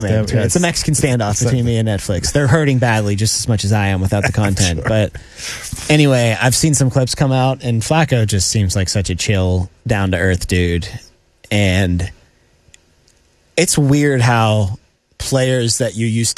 It's a Mexican standoff between me and Netflix. They're hurting badly just as much as I am without the content. Sure. But anyway, I've seen some clips come out, and Flacco just seems like such a chill, down-to-earth dude. And it's weird how players that you used